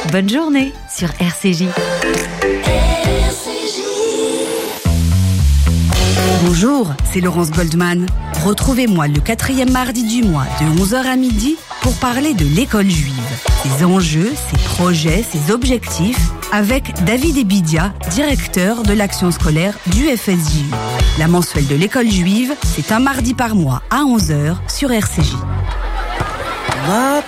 Bonne journée sur RCJ. Bonjour, c'est Laurence Goldman. Retrouvez-moi le 4e mardi du mois de 11h à midi pour parler de l'école juive, ses enjeux, ses projets, ses objectifs, avec David Ebidia, directeur de l'action scolaire du FSJU. La mensuelle de l'école juive, c'est un mardi par mois à 11h sur RCJ. Ma